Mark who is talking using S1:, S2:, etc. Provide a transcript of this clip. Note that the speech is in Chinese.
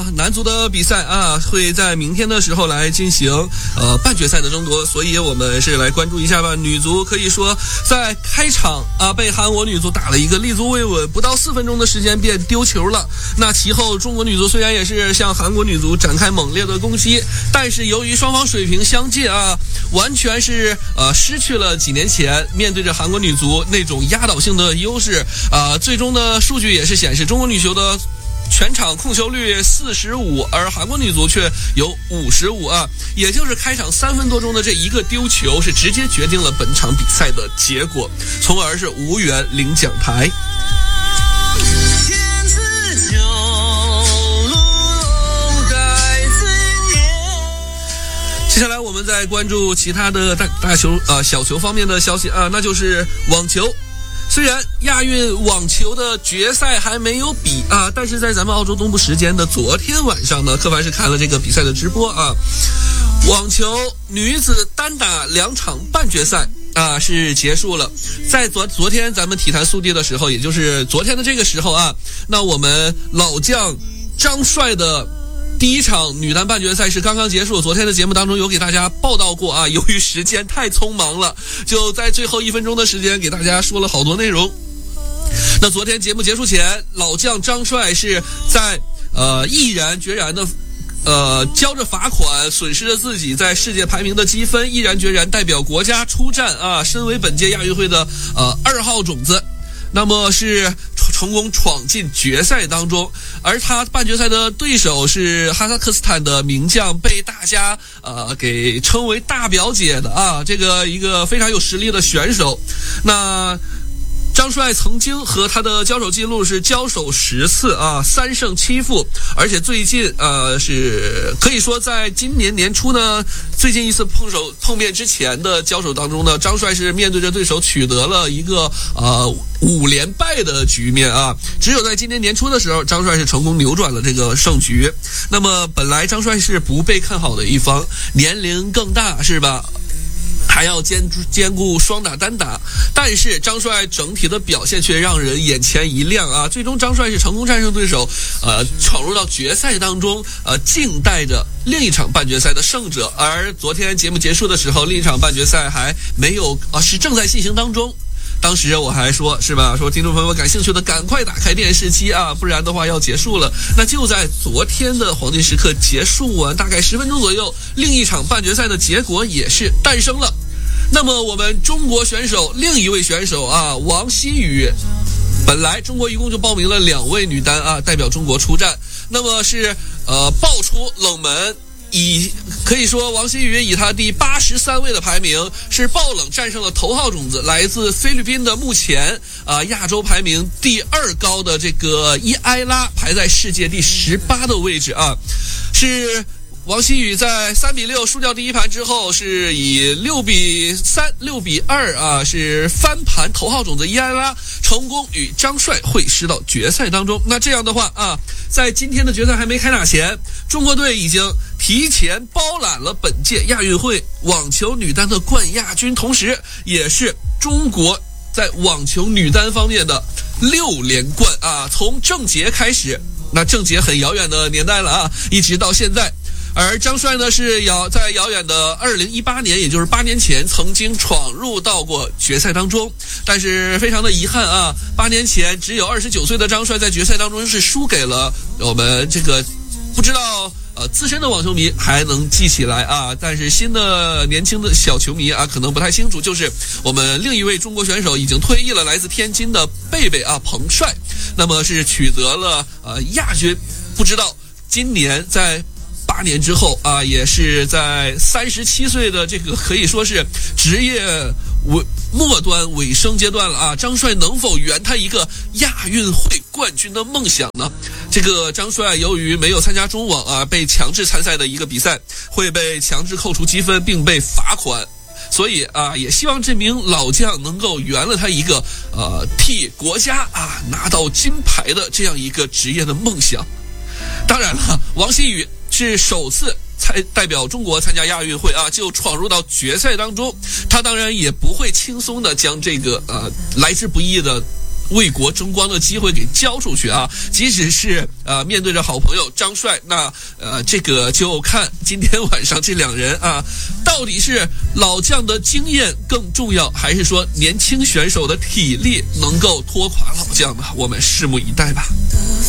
S1: 男足的比赛啊，会在明天的时候来进行半决赛的争夺，所以我们是来关注一下吧。女足可以说在开场啊被韩国女足打了一个立足未稳，不到4分钟的时间便丢球了。那其后中国女足虽然也是向韩国女足展开猛烈的攻击，但是由于双方水平相近啊，完全是失去了几年前面对着韩国女足那种压倒性的优势最终的数据也是显示中国女足的全场控球率45%，而韩国女足却有55%啊，也就是开场3分多钟的这一个丢球是直接决定了本场比赛的结果，从而是无缘领奖台。接下来我们再关注其他的大球小球方面的消息啊，那就是网球。虽然亚运网球的决赛还没有比啊，但是在咱们澳洲东部时间的昨天晚上呢，柯凡是看了这个比赛的直播啊。网球女子单打2场半决赛啊是结束了。在昨天咱们体坛速递的时候，也就是昨天的这个时候啊，那我们老将张帅的第一场女单半决赛是刚刚结束，昨天的节目当中有给大家报道过啊，由于时间太匆忙了，就在最后1分钟的时间给大家说了好多内容。那昨天节目结束前，老将张帅是在毅然决然的交着罚款，损失了自己在世界排名的积分，毅然决然代表国家出战啊，身为本届亚运会的2号种子，那么是成功闯进决赛当中。而他半决赛的对手是哈萨克斯坦的名将，被大家给称为大表姐的啊，这个一个非常有实力的选手。那张帅曾经和他的交手记录是交手10次啊，3胜7负，而且最近是可以说在今年年初呢，最近一次碰面之前的交手当中呢，张帅是面对着对手取得了一个5连败的局面啊，只有在今年年初的时候，张帅是成功扭转了这个胜局。那么本来张帅是不被看好的一方，年龄更大是吧？还要兼顾双打单打，但是张帅整体的表现却让人眼前一亮啊！最终张帅是成功战胜对手，闯入到决赛当中，静待着另一场半决赛的胜者。而昨天节目结束的时候，另一场半决赛还没有是正在进行当中。当时我还说是吧，说听众朋友们感兴趣的赶快打开电视机啊，不然的话要结束了。那就在昨天的黄金时刻结束完大概10分钟左右，另一场半决赛的结果也是诞生了。那么我们中国选手另一位选手啊，王希雨，本来中国一共就报名了2位女单啊，代表中国出战，那么是爆出冷门。可以说王希雨以他第83位的排名是爆冷战胜了头号种子，来自菲律宾的目前亚洲排名第2高的这个伊埃拉，排在世界第18的位置啊。是王希雨在3-6输掉第一盘之后，是以6-3、6-2啊，是翻盘头号种子伊埃拉，成功与张帅会师到决赛当中。那这样的话啊，在今天的决赛还没开打前，中国队已经提前包揽了本届亚运会网球女单的冠亚军，同时也是中国在网球女单方面的6连冠啊！从郑洁开始，那郑洁很遥远的年代了啊，一直到现在。而张帅呢是在遥远的2018年，也就是8年前曾经闯入到过决赛当中，但是非常的遗憾啊，8年前只有29岁的张帅在决赛当中是输给了我们这个不知道资深的网球迷还能记起来啊，但是新的年轻的小球迷啊可能不太清楚，就是我们另一位中国选手已经退役了，来自天津的贝贝啊彭帅，那么是取得了亚军。不知道今年在8年之后啊，也是在37岁的这个可以说是职业末端尾声阶段了啊，张帅能否圆他一个亚运会冠军的梦想呢？这个张帅由于没有参加中网啊，被强制参赛的一个比赛，会被强制扣除积分并被罚款，所以啊，也希望这名老将能够圆了他一个替国家啊拿到金牌的这样一个职业的梦想。当然了，王希雨是首次代表中国参加亚运会啊，就闯入到决赛当中，他当然也不会轻松的将这个来之不易的为国争光的机会给交出去啊！即使是面对着好朋友张帅，那这个就看今天晚上这两人啊，到底是老将的经验更重要，还是说年轻选手的体力能够拖垮老将呢？我们拭目以待吧。